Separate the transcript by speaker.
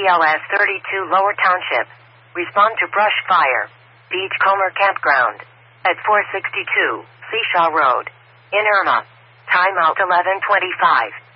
Speaker 1: BLS 32 Lower Township. Respond to brush fire. Beachcomber Campground. At 462 Seashaw Road. In Irma. Timeout 11:25.